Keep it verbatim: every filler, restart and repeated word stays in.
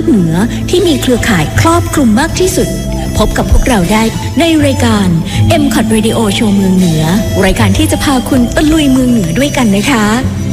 คเหนือที่มีเครือข่ายครอบคลุมมากที่สุดพบกับพวกเราได้ในรายการ เอ็ม คอท Radio Show เมืองเหนือรายการที่จะพาคุณตะลุยเมืองเหนือด้วยกันนะคะ